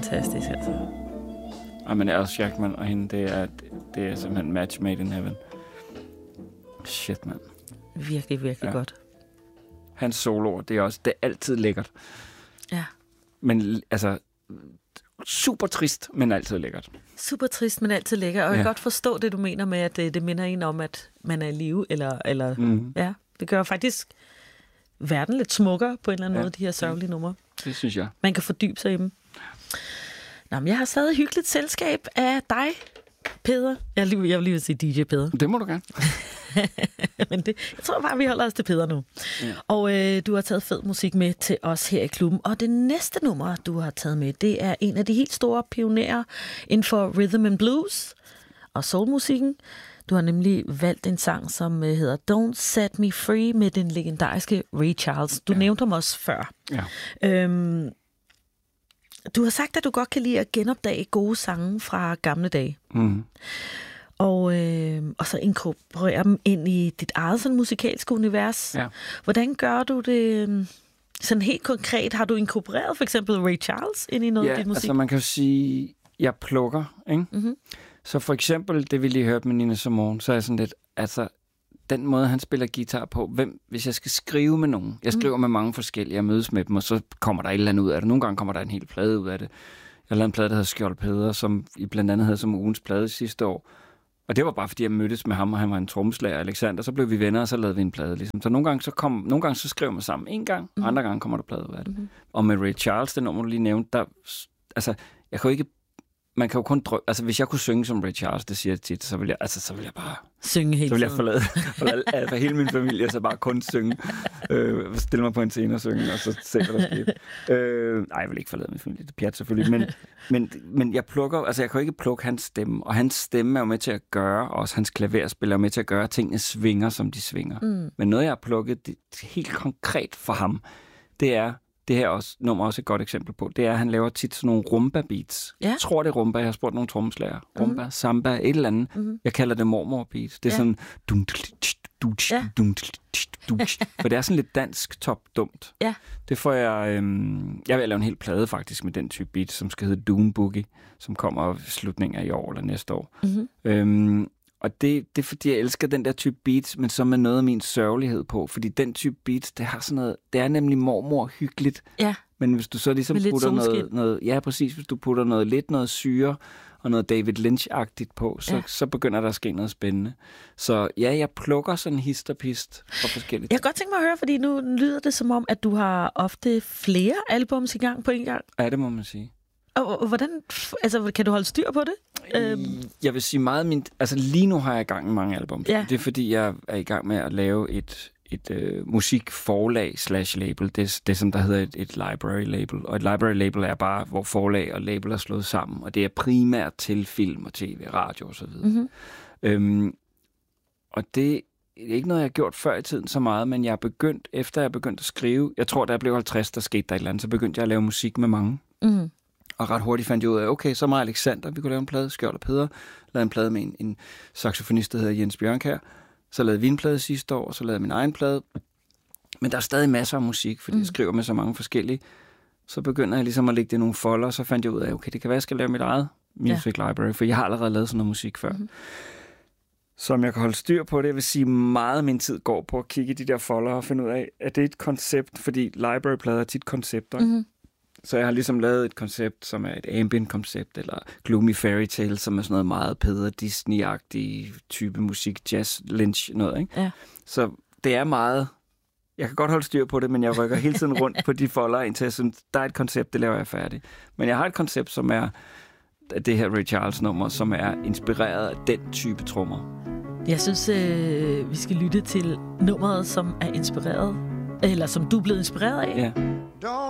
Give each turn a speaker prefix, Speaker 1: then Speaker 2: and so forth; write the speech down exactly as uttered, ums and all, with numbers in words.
Speaker 1: fantastisk, altså.
Speaker 2: Ej, men Alice Jackman og hende, det er, det er simpelthen match made in heaven. Shit, mand.
Speaker 1: Virkelig, virkelig ja. godt.
Speaker 2: Hans soloer, det er også, det er altid lækkert.
Speaker 1: Ja.
Speaker 2: Men altså, super trist, men altid lækkert.
Speaker 1: Super trist, men altid lækkert. Og ja. jeg kan godt forstå det, du mener med, at det, det minder en om, at man er i live, eller, eller mm. ja, det gør faktisk verden lidt smukkere på en eller anden ja. måde, de her sørgelige numre.
Speaker 2: Det synes jeg.
Speaker 1: Man kan fordybe sig i dem. Nå, men jeg har stadig hyggeligt selskab af dig, Peder. Jeg vil lige, jeg vil lige sige D J Peder.
Speaker 2: Det må du gerne.
Speaker 1: Men det, jeg tror bare, vi holder os til Peder nu. Ja. Og øh, du har taget fed musik med til os her i klubben. Og det næste nummer, du har taget med, det er en af de helt store pionerer inden for rhythm and blues og soulmusikken. Du har nemlig valgt en sang, som hedder Don't Set Me Free med den legendariske Ray Charles. Du ja. nævnte ham også før.
Speaker 2: Ja.
Speaker 1: Øhm, du har sagt, at du godt kan lide at genopdage gode sange fra gamle dage.
Speaker 2: Mm.
Speaker 1: Og, øh, og så inkorporere dem ind i dit eget sådan, musikalske univers.
Speaker 2: Ja.
Speaker 1: Hvordan gør du det sådan helt konkret? Har du inkorporeret for eksempel Ray Charles ind i noget
Speaker 2: ja,
Speaker 1: af dit musik?
Speaker 2: altså man kan jo sige, jeg plukker, ikke?
Speaker 1: Mm-hmm.
Speaker 2: Så for eksempel, det vi lige hørte med Nina Simone, så er jeg sådan lidt, altså den måde, han spiller guitar på, hvem, hvis jeg skal skrive med nogen, jeg skriver mm. med mange forskellige, jeg mødes med dem, og så kommer der et eller andet ud af det. Nogle gange kommer der en hel plade ud af det. Jeg har lavet en plade, der hedder Skjold Peder, som I blandt andet havde som ugens plade sidste år. Og det var bare, fordi jeg mødtes med ham, og han var en trommeslager, Alexander. Så blev vi venner, og så lavede vi en plade. Ligesom. Så nogle gange, så kom, nogle gange så skrev man sammen en gang, mm. andre gange kommer der plade ud af det. Mm-hmm. Og med Ray Charles, det nummer, du lige nævnte, der, altså, jeg kan jo ikke, man kan jo kun drømme, altså hvis jeg kunne synge som Ray Charles, det siger jeg tit, så vil jeg, altså, så vil jeg bare
Speaker 1: synge hele
Speaker 2: så vil jeg forlade, forlade altså, hele min familie, så bare kun synge, øh, stille mig på en scene og synge, og så se, hvad der sker. Øh, nej, jeg vil ikke forlade min familie, det er pjat selvfølgelig, men, men, men jeg plukker, altså jeg kan jo ikke plukke hans stemme, og hans stemme er jo med til at gøre, og også hans klaverspil er med til at gøre, at tingene svinger, som de svinger. Mm. Men noget, jeg har plukket det, helt konkret for ham, det er, det her også, nummer også et godt eksempel på, det er, at han laver tit sådan nogle rumba-beats. Ja. Jeg tror, det er rumba. Jeg har spurgt nogle trommeslager. Rumba, mm-hmm. samba, et eller andet. Mm-hmm. Jeg kalder det mormor-beat. Det er ja. sådan... Ja. For det er sådan lidt dansk top dumt.
Speaker 1: Ja.
Speaker 2: Det får jeg... Øhm, jeg vil lave en hel plade faktisk med den type beat, som skal hedde Doom Boogie, som kommer i slutningen af i år eller næste år. Mm-hmm. Øhm, og det, det er fordi, jeg elsker den der type beats, men så med noget af min sørgelighed på. Fordi den type beats, det har sådan noget... Det er nemlig mormor hyggeligt.
Speaker 1: Ja.
Speaker 2: Men hvis du så ligesom putter noget, noget... Ja, præcis. Hvis du putter noget lidt noget syre og noget David Lynch-agtigt på, så, ja. så begynder der at ske noget spændende. Så ja, jeg plukker sådan hist og pist fra forskellige ting.
Speaker 1: Jeg kan godt tænke mig at høre, fordi nu lyder det som om, at du har ofte flere albums i gang på en gang.
Speaker 2: Ja, det må man sige.
Speaker 1: Og, og hvordan... Altså, kan du holde styr på det?
Speaker 2: Jeg vil sige meget min... Altså lige nu har jeg i gang med mange albums. Ja. Det er fordi, jeg er i gang med at lave et... et øh, musikforlag slash label. Det, det som der hedder et, et library label. Og et library label er bare, hvor forlag og label er slået sammen. Og det er primært til film og tv, radio og så videre. Mm-hmm. Øhm, og det er ikke noget, jeg har gjort før i tiden så meget, men jeg er begyndt, efter jeg er begyndt at skrive, jeg tror, da jeg blev halvtreds, der skete der et eller andet, så begyndte jeg at lave musik med mange. Mm-hmm. Og ret hurtigt fandt jeg ud af, okay, så mig Alexander, vi kunne lave en plade, Skjold og Peder, lavede en plade med en, en saxofonist, der hedder Jens Bjørnkjær. Så lavede vi en plade sidste år, og så lavede min egen plade. Men der er stadig masser af musik, fordi mm. jeg skriver med så mange forskellige. Så begynder jeg ligesom at lægge det i nogle folder, og så fandt jeg ud af, okay, det kan være, jeg skal lave mit eget music ja. library, for jeg har allerede lavet sådan noget musik før. Mm. Så om jeg kan holde styr på det, jeg vil sige, meget af min tid går på at kigge i de der folder og finde ud af, er det et koncept, fordi library-plader er tit koncepter. Mm. Så jeg har ligesom lavet et koncept, som er et ambient-koncept, eller gloomy fairy tale, som er sådan noget meget Peder Disney-agtig type musik, jazz, Lynch, noget, ikke? Ja. Så det er meget... Jeg kan godt holde styr på det, men jeg rykker hele tiden rundt på de folder, indtil jeg synes, der er et koncept, det laver jeg færdigt. Men jeg har et koncept, som er det her Ray Charles-nummer, som er inspireret af den type trommer.
Speaker 1: Jeg synes, øh, vi skal lytte til nummeret, som er inspireret, eller som du er blevet inspireret af.
Speaker 2: Ja.